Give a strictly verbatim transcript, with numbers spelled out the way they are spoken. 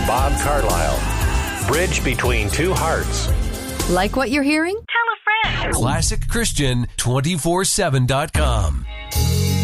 Bob Carlisle. Bridge between two hearts. Like what you're hearing? Tell a friend. classic christian two four seven dot com.